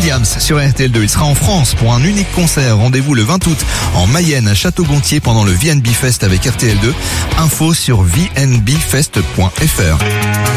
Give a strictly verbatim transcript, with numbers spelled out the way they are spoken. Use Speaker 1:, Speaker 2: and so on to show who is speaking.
Speaker 1: Williams sur R T L deux. Il sera en France pour un unique concert. Rendez-vous le vingt août en Mayenne à Château-Gontier pendant le V N B Fest avec R T L deux. Info sur v n b fest point f r.